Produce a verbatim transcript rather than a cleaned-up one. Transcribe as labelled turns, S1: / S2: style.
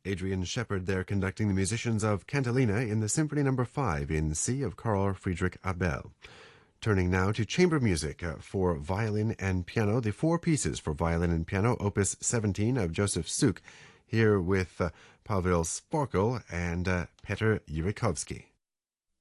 S1: Adrian Shepard there conducting the musicians of Cantilena in the Symphony Number five in C of Carl Friedrich Abel. Turning now to chamber music uh, for violin and piano, the four pieces for violin and piano, Opus seventeen of Joseph Suk, here with uh, Pavel Sporkel and uh, Petr Yurikovsky.